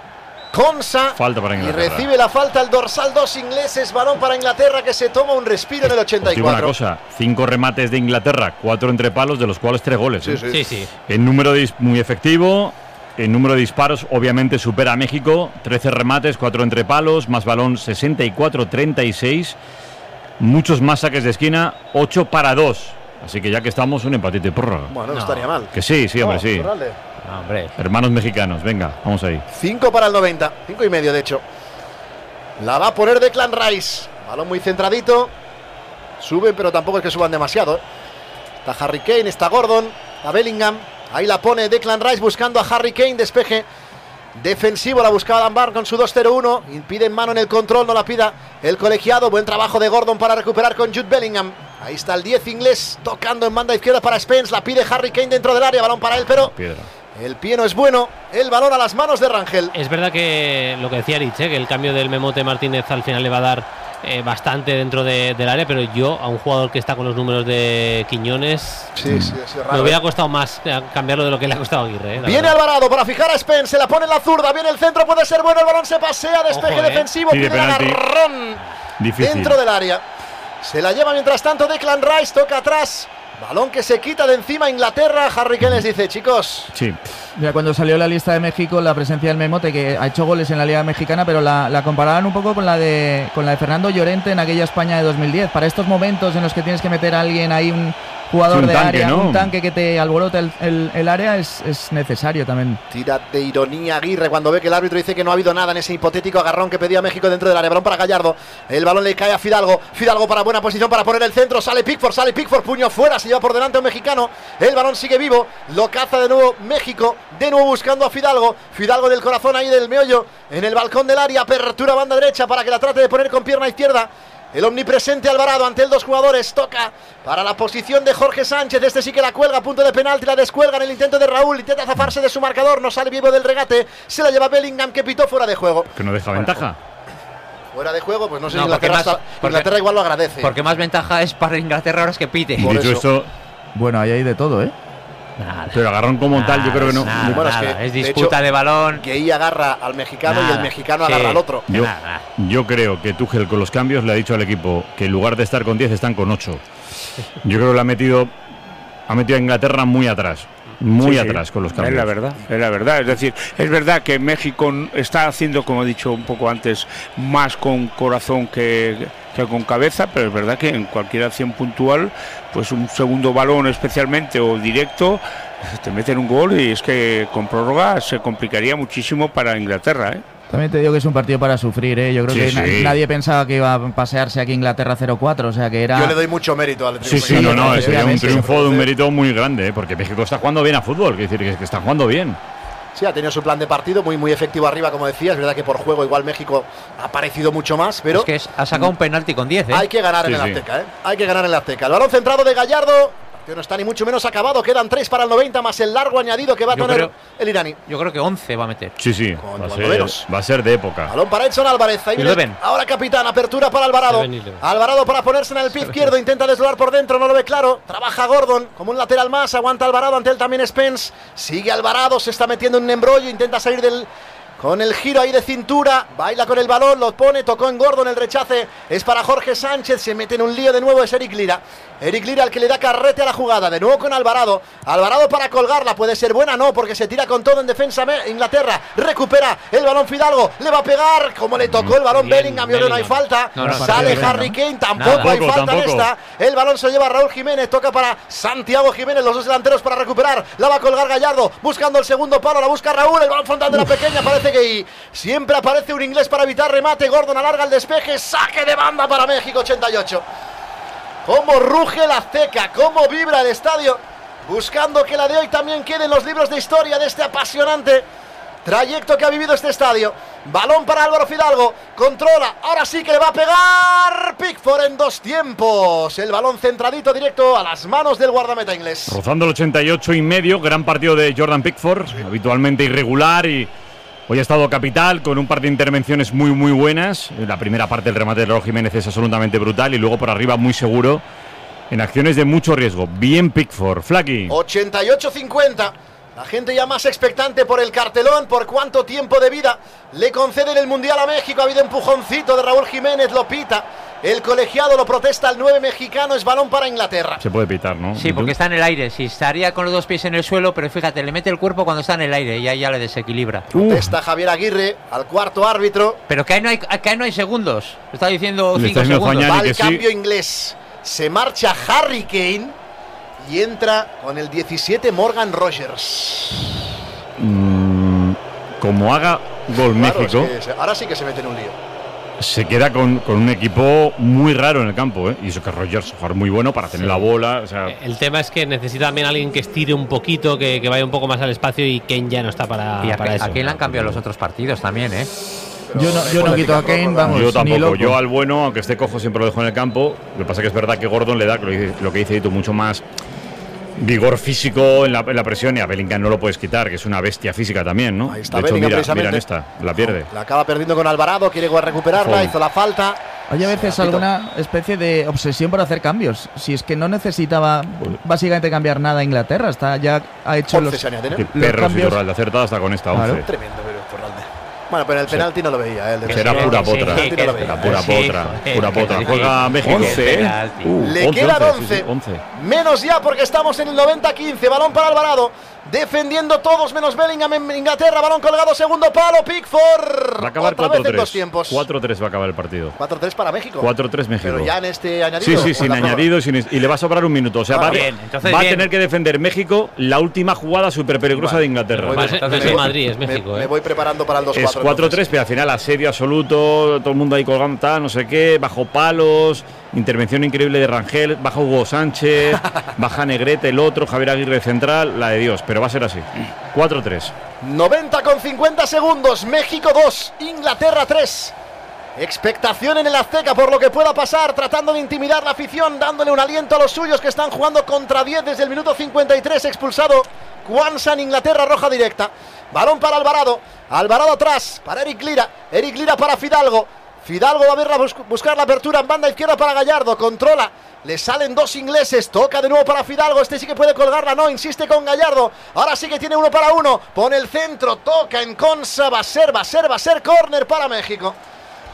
Consa. Falta para Y Inglaterra. recibe la falta el dorsal dos ingleses. Balón para Inglaterra, que se toma un respiro en el ochenta Os y digo una cuatro. cosa, cinco remates de Inglaterra, cuatro entre palos, de los cuales tres goles. Sí, ¿eh? sí. Sí, sí. El número de dis- muy efectivo, el número de disparos obviamente supera a México, trece remates, cuatro entre palos, más balón sesenta y cuatro treinta y seis, muchos más saques de esquina, ocho para dos. Así que ya que estamos, un empatito y prórroga. Bueno, no, No. estaría mal. Que sí, sí, hombre, No, sí. Iturralde. No, hombre. Hermanos mexicanos, venga, vamos ahí. cinco para el noventa. cinco y medio, de hecho. La va a poner Declan Rice. Balón muy centradito. Suben, pero tampoco es que suban demasiado. ¿eh? Está Harry Kane, está Gordon, está Bellingham. Ahí la pone Declan Rice buscando a Harry Kane. Despeje defensivo. La buscaba Dunbar con su dos cero uno. Impide en mano en el control, no la pida el colegiado. Buen trabajo de Gordon para recuperar con Jude Bellingham. Ahí está el diez inglés tocando en banda izquierda para Spence. La pide Harry Kane dentro del área. Balón para él, pero Piedra. el pie no es bueno. El balón a las manos de Rangel. Es verdad que lo que decía Rich, ¿eh? que el cambio del Memote Martínez al final le va a dar eh, bastante dentro de- del área, pero yo a un jugador que está con los números de Quiñones Sí, sí, sí, me raro. hubiera costado más eh, cambiarlo de lo que le ha costado a Aguirre. ¿eh? La Viene verdad. Alvarado para fijar a Spence, se la pone en la zurda, viene el centro, puede ser bueno, el balón se pasea, despeje Ojo, eh. defensivo, Pide pide penalti. agarrón Difícil. dentro del área. Se la lleva mientras tanto Declan Rice, toca atrás, balón que se quita de encima Inglaterra. Harry Kane les dice, chicos, Sí, Mira, cuando salió la lista de México, la presencia del Memote, que ha hecho goles en la Liga Mexicana, pero la, la comparaban un poco con la de con la de Fernando Llorente en aquella España de dos mil diez. Para estos momentos en los que tienes que meter a alguien ahí, un jugador Sí, un de tanque, área, ¿no? un tanque que te alborote el, el- el área, es, es necesario también. tira de ironía Aguirre cuando ve que el árbitro dice que no ha habido nada en ese hipotético agarrón que pedía México dentro del área. Balón para Gallardo, el balón le cae a Fidalgo, Fidalgo para buena posición para poner el centro, sale Pickford, sale Pickford, puño fuera, se lleva por delante a un mexicano, el balón sigue vivo, lo caza de nuevo México, de nuevo buscando a Fidalgo, Fidalgo del corazón ahí del meollo, en el balcón del área, apertura banda derecha para que la trate de poner con pierna izquierda. El omnipresente Alvarado ante el dos jugadores, toca para la posición de Jorge Sánchez, este sí que la cuelga, punto de penalti, la descuelga en el intento de Raúl, intenta zafarse de su marcador, no sale vivo del regate, se la lleva Bellingham que pitó fuera de juego. que no deja ventaja. Fuera de juego, pues no sé No, si porque Inglaterra, más- está- porque- Inglaterra igual lo agradece. Porque más ventaja es para Inglaterra ahora es que pite. Y Por dicho eso. esto, Bueno, ahí hay de todo, ¿eh? Nada, pero agarrón como tal, yo creo que no. nada, Bueno, es nada. que, es de disputa hecho, de balón. Que ella agarra al mexicano y Nada. el mexicano Sí. agarra al otro. Yo, Nada. yo creo que Tuchel con los cambios le ha dicho al equipo que en lugar de estar con diez están con ocho. Yo creo que le ha metido, ha metido a Inglaterra muy atrás. Muy Sí, sí. atrás con los cambios. Es la verdad, es la verdad. Es decir, es verdad que México está haciendo, como he dicho un poco antes, más con corazón que, que con cabeza, pero es verdad que en cualquier acción puntual, pues un segundo balón especialmente o directo, te meten un gol y es que con prórroga se complicaría muchísimo para Inglaterra, ¿eh? También te digo que es un partido para sufrir, ¿eh? Yo creo Sí, que sí. na- nadie pensaba que iba a pasearse aquí Inglaterra cero cuatro, o sea que era... Yo le doy mucho mérito al Sí, triunfo. sí, no, no, sí, sería un efectivamente. triunfo de un mérito muy grande, ¿eh? Porque México está jugando bien a fútbol, quiere decir que está jugando bien. Sí, ha tenido su plan de partido muy muy efectivo arriba, como decía. Es verdad que por juego igual México ha parecido mucho más, pero Es que es- ha sacado un penalti con diez, ¿eh? hay que ganar Sí, en el sí. Azteca, ¿eh? Hay que ganar en el Azteca. El balón centrado de Gallardo, que no está ni mucho menos acabado. Quedan tres para el noventa más el largo añadido que va a Yo tener creo- el iraní. Yo creo que once va a meter. Sí, sí, Con va a, Baldoveros. ser, va a ser de época. Balón para Edson Álvarez. Ahí viene Eleven. ahora capitán. Apertura para Alvarado. Eleven, eleven. Alvarado para ponerse en el pie izquierdo. Intenta desdoblar por dentro. No lo ve claro. Trabaja Gordon como un lateral más. Aguanta Alvarado. Ante él también Spence. Sigue Alvarado. Se está metiendo en un embrollo. Intenta salir del... Con el giro ahí de cintura, baila con el balón, lo pone, tocó en Gordon, el rechace es para Jorge Sánchez, se mete en un lío de nuevo, es Eric Lira. Eric Lira al que le da carrete a la jugada, de nuevo con Alvarado. Alvarado para colgarla, puede ser buena, no, porque se tira con todo en defensa Inglaterra. Recupera el balón Fidalgo, le va a pegar, como le tocó el balón Bien, Bellingham, yo creo que no hay Bellingham. falta. No, no, Sale partido Harry bien, Kane, tampoco Nada. hay Tampoco, falta en tampoco. esta. El balón se lleva Raúl Jiménez, toca para Santiago Jiménez, los dos delanteros para recuperar. La va a colgar Gallardo, buscando el segundo palo, la busca Raúl, el balón frontal de la pequeña, parece que siempre aparece un inglés para evitar remate. Gordon alarga el despeje, saque de banda para México, ochenta y ocho. Cómo ruge el Azteca, cómo vibra el estadio, buscando que la de hoy también quede en los libros de historia de este apasionante trayecto que ha vivido este estadio. Balón para Álvaro Fidalgo, controla, ahora sí que le va a pegar Pickford en dos tiempos. El balón centradito directo a las manos del guardameta inglés. Rozando el ochenta y ocho y medio, gran partido de Jordan Pickford, habitualmente irregular y hoy ha estado capital con un par de intervenciones muy muy buenas. En la primera parte el remate de Raúl Jiménez es absolutamente brutal y luego por arriba muy seguro en acciones de mucho riesgo. Bien Pickford, Flaky. ochenta y ocho cincuenta. La gente ya más expectante por el cartelón, por cuánto tiempo de vida le conceden el Mundial a México. Ha habido empujoncito de Raúl Jiménez, lo pita. El colegiado lo protesta, el nueve mexicano, es balón para Inglaterra. Se puede pitar, ¿no? Sí, porque está en el aire. Sí, estaría con los dos pies en el suelo, pero fíjate, le mete el cuerpo cuando está en el aire y ahí ya le desequilibra. Protesta Javier Aguirre al cuarto árbitro. Pero que ahí no hay, que ahí no hay segundos. Está diciendo Le cinco está diciendo segundos. Fañani Va que el sí. cambio inglés. Se marcha Harry Kane y entra con el diecisiete Morgan Rogers. Mm, como haga gol Claro, México, es que se- ahora sí que se mete en un lío. se queda con, con un equipo muy raro en el campo, ¿eh? Y eso que Rogers, jugador muy bueno para tener Sí. la bola. O sea, El tema es que necesita también alguien que estire un poquito, que, que vaya un poco más al espacio y Kane ya no está para, Y a, para eso. aquí le han cambiado los otros partidos también, ¿eh? Yo no, yo no quito a Kane, vamos, yo ni tampoco. loco. Yo al bueno, aunque esté cojo, siempre lo dejo en el campo. Lo que pasa que es verdad que Gordon le da, lo que dice, lo que dice Itu, mucho más vigor físico en la, en la presión, y a Bellingham no lo puedes quitar, que es una bestia física también, ¿no? Ahí está de hecho, Bellingham, mira, precisamente. mira en esta, la pierde. La acaba perdiendo con Alvarado, quiere recuperarla, Foul. hizo la falta. Hay a veces Rapidito. alguna especie de obsesión por hacer cambios. Si es que no necesitaba básicamente cambiar nada a Inglaterra, está ya ha hecho once los, se añaden, ¿eh? Qué los perro cambios. Fitzgerald, acertada hasta con esta Claro. once. Tremendo, pero Torralde. Bueno, pero en el penalti no lo veía, ¿eh? El de Será México. pura Sí, potra. sí, que- Será pura sí, potra. joder, Pura potra. sí. Juega México. once, ¿eh? Penalti. Uh, Le once, quedan once, sí, sí, once. once. Menos ya porque estamos en el noventa quince. Balón para Alvarado. Defendiendo todos menos Bellingham en Inglaterra. Balón colgado, segundo palo. Pickford. Va a acabar Otra vez cuatro en dos tres. tiempos. cuatro tres va a acabar el partido. cuatro tres para México. cuatro tres México. Pero ya en este añadido. Sí, sí, ¿o sin en la prórroga? añadido sin, y le va a sobrar un minuto. O sea, Ah, va, a- bien, entonces va a bien. tener que defender México la última jugada súper peligrosa Vale. de Inglaterra. Voy- Pues, entonces entonces sí. es Madrid, es Me- México. me, ¿eh? voy preparando para el dos cuatro. Es cuatro tres, pero al final asedio absoluto, todo el mundo ahí colgando, tal, no sé qué, bajo palos, intervención increíble de Rangel, baja Hugo Sánchez, baja Negrete, el otro, Javier Aguirre central, la de Dios, pero va a ser así. cuatro tres. noventa con cincuenta segundos. México dos, Inglaterra tres. Expectación en el Azteca por lo que pueda pasar, tratando de intimidar la afición, dándole un aliento a los suyos que están jugando contra diez desde el minuto cincuenta y tres. Expulsado Kwanza en Inglaterra, roja directa. Balón para Alvarado. Alvarado atrás para Eric Lira. Eric Lira para Fidalgo. Fidalgo va a ver la bus- buscar la apertura en banda izquierda para Gallardo. Controla. Le salen dos ingleses. Toca de nuevo para Fidalgo. Este sí que puede colgarla. No, insiste con Gallardo. Ahora sí que tiene uno para uno. Pone el centro. Toca en Consa. Va a ser, va a ser, va a ser córner para México.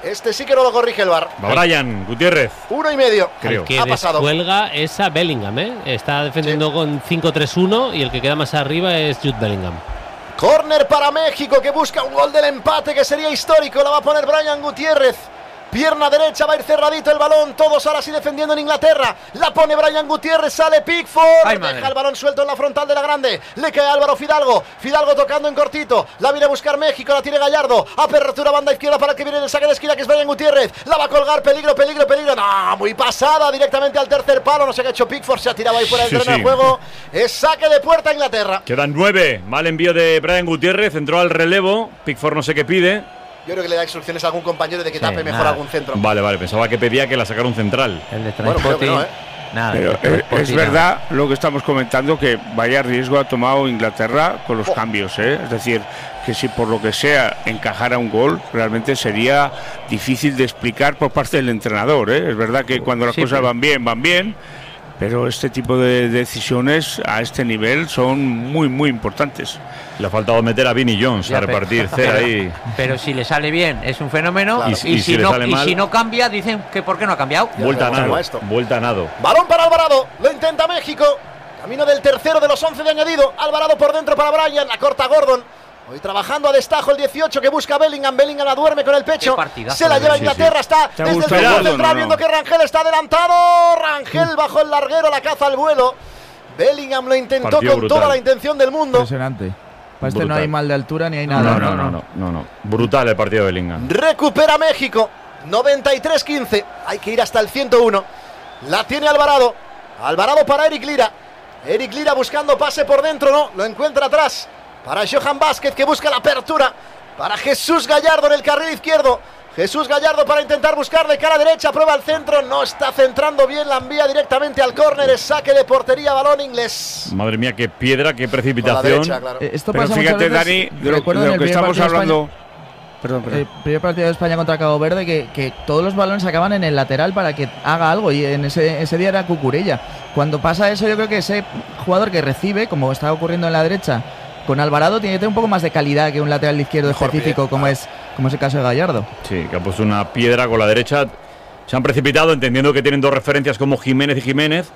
Este sí que no lo corrige el V A R. Va Brian Gutiérrez. Uno y medio. Creo. El que Ha pasado. descuelga es a Bellingham, ¿eh? Está defendiendo Sí. con cinco tres uno y el que queda más arriba es Jude Bellingham. Córner para México, que busca un gol del empate que sería histórico. La va a poner Brian Gutiérrez. Pierna derecha, va a ir cerradito el balón. Todos ahora sí defendiendo en Inglaterra. La pone Brian Gutiérrez, sale Pickford. Ay, deja madre. el balón suelto en la frontal de la grande. Le cae Álvaro Fidalgo. Fidalgo tocando en cortito. La viene a buscar México, la tiene Gallardo. Apertura banda izquierda para el que viene en el saque de esquina, que es Brian Gutiérrez. La va a colgar, peligro, peligro, peligro. No, muy pasada directamente al tercer palo. No sé qué ha hecho Pickford, se ha tirado ahí fuera del Sí, terreno sí. de juego. Es saque de puerta a Inglaterra. Quedan nueve. Mal envío de Brian Gutiérrez. Entró al relevo. Pickford no sé qué pide. Yo creo que le da instrucciones a algún compañero de que Sí, tape mejor nada. algún centro. Vale, vale. Pensaba que pedía que la sacara un central. El de Bueno, creo que Transporting. no, ¿eh? Nada, Pero el de eh, es Transporting, nada. verdad lo que estamos comentando, que vaya riesgo ha tomado Inglaterra con los Oh. cambios, ¿eh? Es decir, que si por lo que sea encajara un gol, realmente sería difícil de explicar por parte del entrenador, ¿eh? Es verdad que cuando las Sí, cosas pero- van bien, van bien, pero este tipo de decisiones a este nivel son muy, muy importantes. Le ha faltado meter a Vinnie Jones Ya, a pero- repartir cera ahí. Pero si le sale bien, es un fenómeno. Claro. Y, Y si- y si si le no, sale y mal- si no cambia, dicen que por qué no ha cambiado. Ya Vuelta a sabemos cómo nado. es esto. Vuelta a nado. Balón para Alvarado, lo intenta México. Camino del tercero de los once de añadido. Alvarado por dentro para Brian, la corta Gordon. Hoy trabajando a destajo el dieciocho que busca Bellingham. Bellingham la duerme con el pecho. Qué partidazo Se la de lleva Bellingham. Inglaterra. Está ¿Te ha desde el gustado, centro Gordon, central o no? viendo que Rangel está adelantado. Rangel bajo el larguero, la caza al vuelo. Bellingham lo intentó Partido con brutal. toda la intención del mundo. Impresionante. Para este no Brutal. hay mal de altura ni hay No, nada. no, no, no, no, no. Brutal el partido de Bellingham. Recupera México. noventa y tres quince. Hay que ir hasta el ciento uno. La tiene Alvarado. Alvarado para Eric Lira. Eric Lira buscando pase por dentro. No, lo encuentra atrás. Para Johan Vázquez, que busca la apertura. Para Jesús Gallardo en el carril izquierdo. Jesús Gallardo para intentar buscar de cara derecha. Prueba el centro. No está centrando bien. La envía directamente al córner. Es saque de portería. Balón inglés. Madre mía, qué piedra, qué Por la precipitación. derecha, claro. Eh, Esto Pero pasa fíjate, muchas veces. Dani, de lo, Recuerdo de en lo el que primer estamos partido de hablando. España- Perdón, perdón. El primer partido de España contra Cabo Verde, que, que todos los balones acaban en el lateral para que haga algo, y en ese, ese día era Cucurella. Cuando pasa eso, yo creo que ese jugador que recibe, como está ocurriendo en la derecha con Alvarado, tiene que tener un poco más de calidad que un lateral izquierdo Mejor específico, pie, como claro. es como es el caso de Gallardo. Sí, que ha puesto una piedra con la derecha. Se han precipitado entendiendo que tienen dos referencias como Jiménez y Jiménez.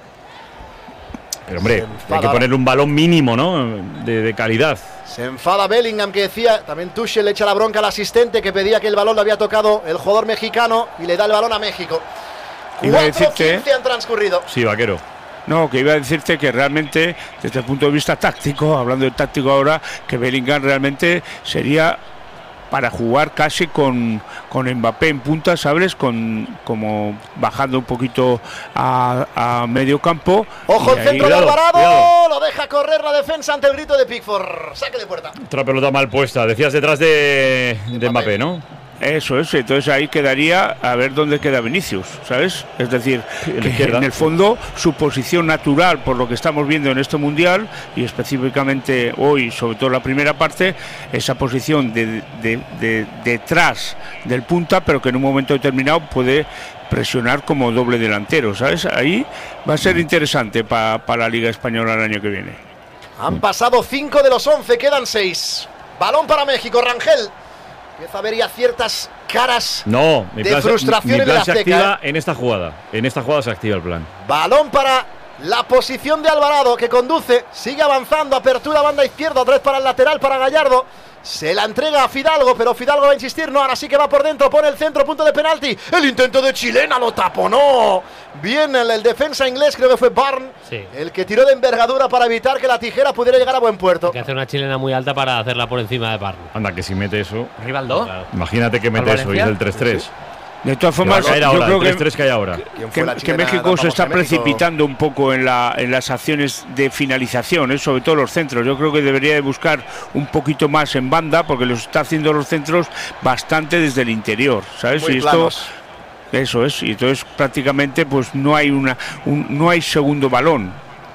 Pero hombre, Se enfada. hay que ponerle un balón mínimo, ¿no? De, de calidad. Se enfada Bellingham, que decía, también Tuchel le echa la bronca al asistente que pedía que el balón lo había tocado el jugador mexicano y le da el balón a México. Iba a cuatro decirte- quince han transcurrido. Sí, vaquero. No, que iba a decirte que realmente, desde el punto de vista táctico, hablando de táctico ahora, que Bellingham realmente sería para jugar casi con, con Mbappé en punta, ¿sabes? Con, como bajando un poquito a, a medio campo. Ojo Y el ahí- centro de cuidado, Alvarado, cuidado. lo deja correr la defensa ante el grito de Pickford. Saque de puerta. Otra pelota mal puesta. Decías detrás de, de Mbappé, ¿no? Eso es, entonces ahí quedaría a ver dónde queda Vinicius, ¿sabes? Es decir, En la que izquierda. en el fondo su posición natural, por lo que estamos viendo en este mundial y específicamente hoy, sobre todo la primera parte, esa posición de, de- de- detrás del punta, pero que en un momento determinado puede presionar como doble delantero, ¿sabes? Ahí va a ser interesante pa- para la Liga Española el año que viene. Han pasado cinco de los once, quedan seis. Balón para México, Rangel. Empieza a haber ya ciertas caras. No, mi De plan, se- frustración mi en el plan se Azteca, activa en esta jugada. En esta jugada se activa el plan. Balón para la posición de Alvarado, que conduce, sigue avanzando, apertura banda izquierda, otra vez para el lateral, para Gallardo. Se la entrega a Fidalgo, pero Fidalgo va a insistir, no, ahora sí que va por dentro, pone el centro, punto de penalti. El intento de Chilena lo taponó. Bien el, el defensa inglés, creo que fue Barn, Sí. el que tiró de envergadura para evitar que la tijera pudiera llegar a buen puerto. Hay que hacer una chilena muy alta para hacerla por encima de Barn. Anda, que si mete eso. Rivaldo. Claro. Imagínate que mete ¿Al eso y es Valencia? el tres tres. De todas Que va a formas, caer yo ahora, creo el que tres tres que hay ahora. ¿Quién fue que, la que chilena México tan se está famosa de México? precipitando un poco en, la, en las acciones de finalización, ¿eh? Sobre todo los centros. Yo creo que debería de buscar un poquito más en banda, porque los está haciendo los centros bastante desde el interior, ¿sabes? Muy y esto, planos. eso es. Y entonces prácticamente pues no hay una, un- no hay segundo balón.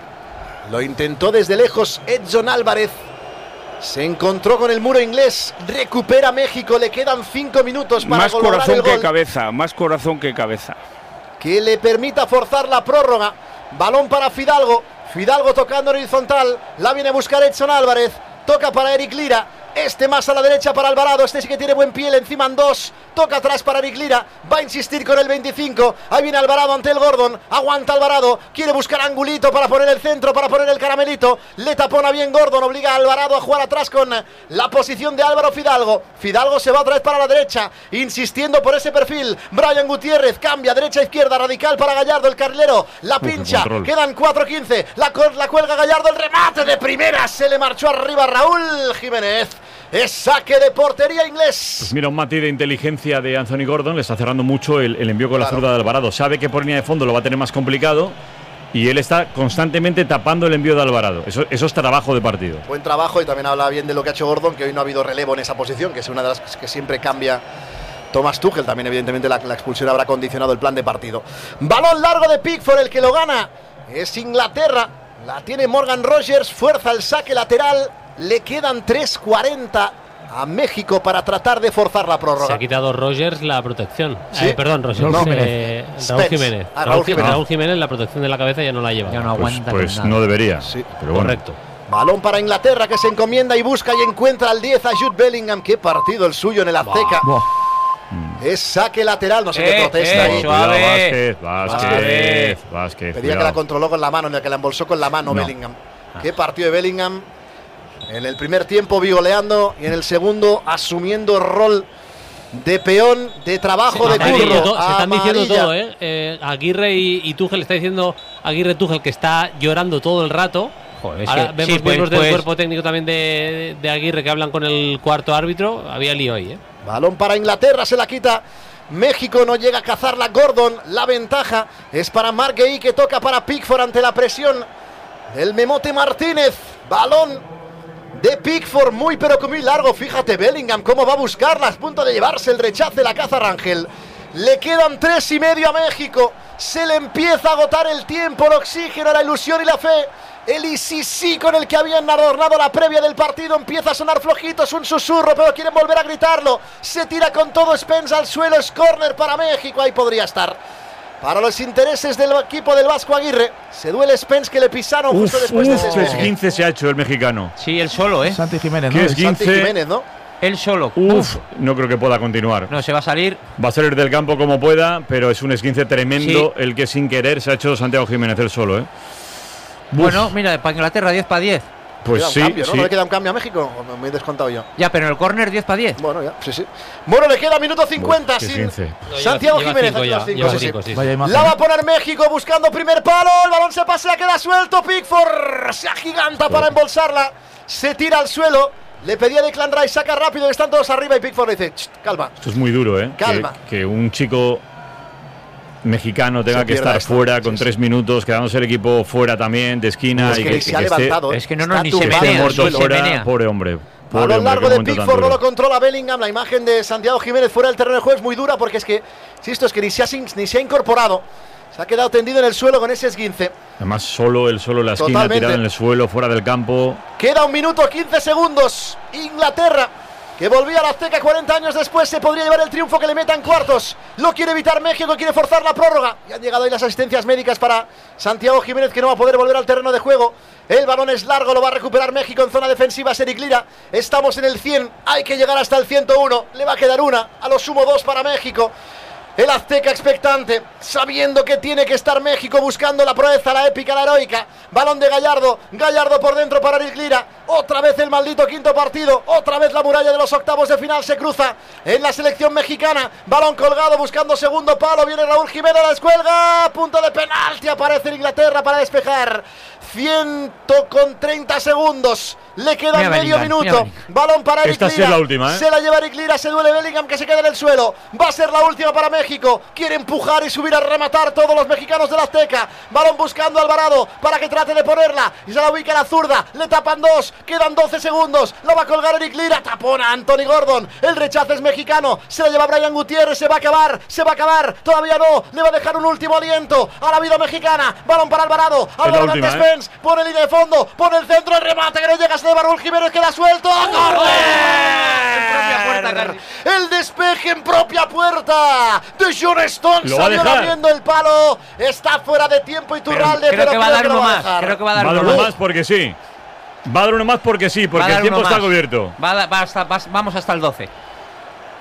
Lo intentó desde lejos Edson Álvarez. Se encontró con el muro inglés. Recupera México. Le quedan cinco minutos para Más lograr corazón el que gol cabeza, más corazón que cabeza. que le permita forzar la prórroga. Balón para Fidalgo. Fidalgo tocando horizontal. La viene a buscar Edson Álvarez. Toca para Eric Lira. Este más a la derecha para Alvarado. Este sí que tiene buen pie. Le enciman dos. toca atrás para Eric Lira, va a insistir con el veinticinco, ahí viene Alvarado ante el Gordon, aguanta Alvarado, quiere buscar angulito para poner el centro, para poner el caramelito, le tapona bien Gordon, obliga a Alvarado a jugar atrás con la posición de Álvaro Fidalgo, Fidalgo se va otra vez para la derecha, insistiendo por ese perfil, Brian Gutiérrez cambia derecha-izquierda, radical para Gallardo, el carrilero, la pincha, Uf, quedan cuatro quince, la, la cuelga Gallardo, el remate de primera, se le marchó arriba Raúl Jiménez. Es saque de portería inglés. Pues mira, un matiz de inteligencia de Anthony Gordon, le está cerrando mucho el, el envío con claro. la zurda de Alvarado. Sabe que por línea de fondo lo va a tener más complicado y él está constantemente tapando el envío de Alvarado. Eso, eso es trabajo de partido. Buen trabajo, y también habla bien de lo que ha hecho Gordon, que hoy no ha habido relevo en esa posición, que es una de las que siempre cambia Thomas Tuchel. También evidentemente la, la expulsión habrá condicionado el plan de partido. Balón largo de Pickford, el que lo gana es Inglaterra. La tiene Morgan Rogers, fuerza el saque lateral. Le quedan tres cuarenta a México para tratar de forzar la prórroga. Se ha quitado Rogers la protección. ¿Sí? Eh, perdón, Rogers. No, eh, Raúl Jiménez. Ah, Raúl Raúl, Jiménez. Raúl Jiménez la protección de la cabeza ya no la lleva. Ya no Pues, aguanta pues con no nada. debería. Sí. Pero bueno. Correcto. Balón para Inglaterra, que se encomienda y busca y encuentra al diez a Jude Bellingham. Qué partido el suyo en el Azteca. Buah. Es saque lateral, no sé Eh, qué protesta eh, ahí. suave. Vázquez, Vázquez, Vázquez. Vázquez. Pedía cuidado. que la controló con la mano, en el que la embolsó con la mano No. Bellingham. Qué partido de Bellingham. En el primer tiempo vigoleando y en el segundo asumiendo rol de peón, de trabajo, Se de están diciendo curro. to- se están diciendo Amarilla. todo, ¿eh? Eh, Aguirre y, y Tuchel, está diciendo Aguirre Tuchel que está llorando todo el rato. Joder, es Ahora que- vemos sí, pues- miembros del pues- cuerpo técnico también de, de Aguirre que hablan con el cuarto árbitro. Había lío ahí, ¿eh? Balón para Inglaterra, se la quita México, no llega a cazarla Gordon. La ventaja es para Mark Guehi, que toca para Pickford ante la presión del Memote Martínez. Balón de Pickford, muy pero que muy largo. Fíjate Bellingham cómo va a buscarla, a punto de llevarse el rechace de la caza Rangel. Le quedan tres y medio a México. Se le empieza a agotar el tiempo, el oxígeno, la ilusión y la fe. El I C C con el que habían adornado la previa del partido empieza a sonar flojito, es un susurro, pero quieren volver a gritarlo. Se tira con todo Spence al suelo, es córner para México, ahí podría estar. Para los intereses del equipo del Vasco Aguirre, se duele Spence, que le pisaron justo Uf, después uf, de ese qué despeje. esguince se ha hecho el mexicano. Sí, él solo, ¿eh? Santi Jiménez, ¿Qué ¿no? es Santi quince? Jiménez, ¿no? Él solo. Uf, no creo que pueda continuar. No, se va a salir. Va a salir del campo como pueda, pero es un esguince tremendo Sí. el que sin querer se ha hecho Santiago Jiménez él solo, ¿eh? Bueno, mira, para Inglaterra diez para diez. Pues Queda un sí, cambio, ¿no? sí. ¿No le queda un cambio a México? ¿O me he descontado yo? Ya, pero en el córner diez para diez. Bueno, ya, sí, sí. Bueno, le queda minuto cincuenta Uf, qué sin esguince. No, Santiago lleva- Jiménez. lleva aquí cinco los ya, cinco, lleva sí, sí. cinco, sí, sí. Vaya imagen. La va a poner México buscando primer palo. El balón se pasea, queda suelto. Pickford se agiganta para embolsarla. Se tira al suelo. Le pedía Declan Rice, saca rápido, están todos arriba. Y Pickford le dice: calma. Esto es muy duro, ¿eh? Calma. Que, que un chico mexicano tenga Se que pierda estar esto. fuera Sí, con sí. tres minutos, quedándose el equipo fuera también, de esquina. Es y que que, ni se y ha que esté- levantado. Es que no, no, Está ni se tumbado esté en el menea, muerto ni se suelo. fuera, menea. pobre hombre. Pobre Balón hombre, largo qué de momento tan Pickford, no duro. lo controla Bellingham. La imagen de Santiago Jiménez fuera del terreno de juego es muy dura, porque es que, insisto, es que ni se ha, ni se ha incorporado. Se ha quedado tendido en el suelo con ese esguince. Además, solo él, solo en la esquina, Totalmente. tirado en el suelo, fuera del campo. Queda un minuto quince segundos. Inglaterra, que volvía a la Azteca cuarenta años después, se podría llevar el triunfo, que le meta en cuartos. Lo quiere evitar México, quiere forzar la prórroga. Y han llegado ahí las asistencias médicas para Santiago Jiménez, que no va a poder volver al terreno de juego. El balón es largo, lo va a recuperar México en zona defensiva. Eric Lira, estamos en el cien, hay que llegar hasta el ciento uno. Le va a quedar una, a lo sumo dos para México. El Azteca expectante, sabiendo que tiene que estar México buscando la proeza, la épica, la heroica. Balón de Gallardo, Gallardo por dentro para Eric Lira. Otra vez el maldito quinto partido, otra vez la muralla de los octavos de final se cruza en la selección mexicana. Balón colgado buscando segundo palo, viene Raúl Jiménez, la descuelga. Punto de penalti, aparece en Inglaterra para despejar. Ciento con treinta segundos. Le queda Mira medio Bellingham, mira minuto. Bellingham. Balón para Eric Esta sí Lira. es la última, ¿eh? Se la lleva Eric Lira, se duele Bellingham, que se queda en el suelo. Va a ser la última para México. Quiere empujar y subir a rematar todos los mexicanos del Azteca. Balón buscando a Alvarado para que trate de ponerla. Y se la ubica la zurda. Le tapan dos. Quedan doce segundos. La va a colgar Eric Lira. Tapona Anthony Gordon. El rechazo es mexicano. Se la lleva Brian Gutiérrez. Se va a acabar. Se va a acabar. Todavía no. Le va a dejar un último aliento a la vida mexicana. Balón para Alvarado. Alvarado ante última, ¿eh? Spence. Pone línea de fondo. Pone el centro. El remate que no llega. Se le va Raúl Jiménez. Queda suelto. ¡Corner! El despeje en propia puerta de John Stones. Lo va a Salió dejar. lamiendo el palo. Está fuera de tiempo Iturralde, Creo pero que va a dar lo uno más. dejar. Creo que va a dar Va a dar uno uno más. más porque sí. Va a dar uno más porque sí, Va a porque dar el tiempo uno está más. cubierto. Va a dar- va hasta- va- vamos hasta el doce.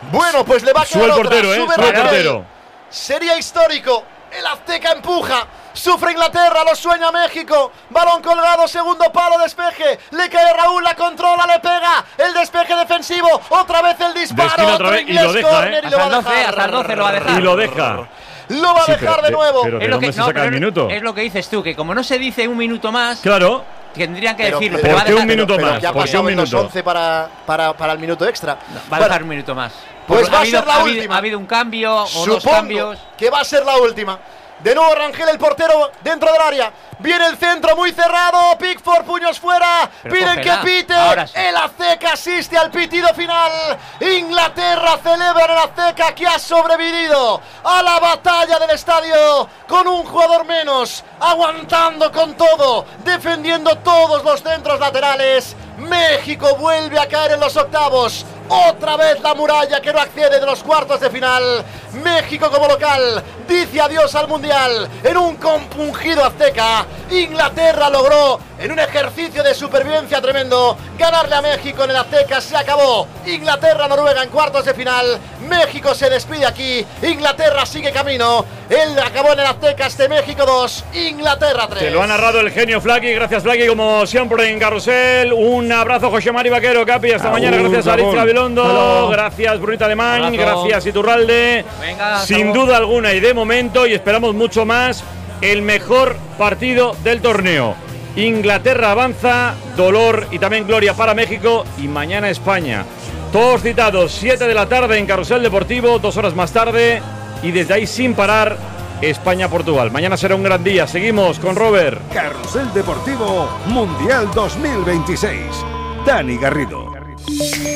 Bueno, pues le va a quedar Sube el otra. portero, ¿eh? Sube Sube el Raquel. portero. Sería histórico. El Azteca empuja. Sufre Inglaterra, lo sueña México. Balón colgado, segundo palo, despeje. Le cae Raúl, la controla, le pega. El despeje defensivo. Otra vez el disparo. Destina otra Otro vez y inglés lo deja, corner ¿eh? y lo va a Hasta el doce, dejar. hasta el doce lo va a dejar. Y lo deja. Lo va a Sí, dejar pero de de- nuevo. pero de Es lo, dónde que, se no, saca el pero minuto. es lo que dices tú, que como no se dice un minuto más, Claro. tendrían que Pero- decirlo. pero- Pero va a ¿por qué dejar, un minuto Pero más? que ha ¿Por qué pasado un en los minuto? once para, para, para el minuto extra. va a Bueno, dejar un minuto más. pues Por- va ha a habido, ser la ha habido- última. Ha habido un cambio o dos Supongo cambios. que va a ser la última. De nuevo Rangel, el portero dentro del área. Viene el centro muy cerrado. Pickford, puños fuera. Pero Piden cógela. que pite. Ahora sí. El Azteca asiste al pitido final. Inglaterra celebra en el Azteca que ha sobrevivido a la batalla del estadio con un jugador menos, aguantando con todo, defendiendo todos los centros laterales. México vuelve a caer en los octavos. Otra vez la muralla que no accede de los cuartos de final. México como local dice adiós al Mundial en un compungido Azteca. Inglaterra logró, en un ejercicio de supervivencia tremendo, ganarle a México en el Azteca. Se acabó. Inglaterra-Noruega en cuartos de final. México se despide aquí. Inglaterra sigue camino. Él acabó en el Azteca este México dos, Inglaterra tres. Te lo ha narrado el genio Flaky. Gracias, Flaky, como siempre en Carrusel. Un abrazo, José Mari Vaquero, Capi. Hasta Agur, mañana. Gracias a Alicia Gabón. Bilondo. Gracias, Brunita Alemán. Abrazo. Gracias, Iturralde. Venga, hasta Sin luego. duda alguna y de momento, y esperamos mucho más, el mejor partido del torneo. Inglaterra avanza, dolor y también gloria para México, y mañana España. Todos citados, siete de la tarde en Carrusel Deportivo, dos horas más tarde, y desde ahí sin parar, España-Portugal. Mañana será un gran día. Seguimos con Robert. Carrusel Deportivo Mundial dos mil veintiséis. Dani Garrido.